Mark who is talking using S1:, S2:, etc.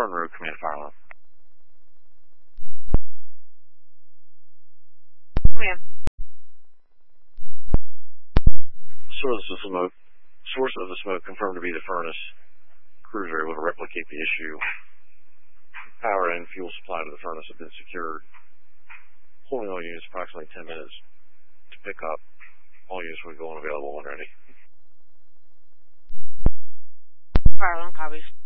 S1: Burn Road, command fire alarm.
S2: Command.
S1: Source of the smoke confirmed to be the furnace. Crews are able to replicate the issue. Power and fuel supply to the furnace have been secured. Holding all units approximately 10 minutes to pick up. All units will go unavailable when ready.
S2: Fire alarm copies.